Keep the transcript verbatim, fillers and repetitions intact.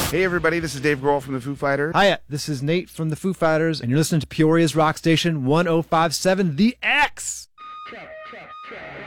Hey everybody, this is Dave Grohl from the Foo Fighters. Hiya, this is Nate from the Foo Fighters, and you're listening to Peoria's Rock Station one oh five point seven The X.